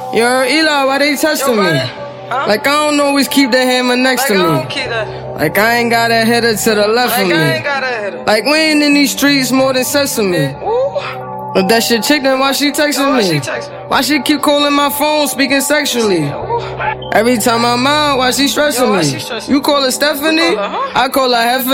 Yo, Eli, why they testing me? Huh? Like, I don't always keep the hammer next to me. Like, I ain't got a header to the left of me. Like, we ain't in these streets more than sesame. But that shit chick, then why she texting me? Why she keep calling my phone, speaking sexually? Every time I'm out, why she stressing me? You call her Stephanie? I call her Heifer.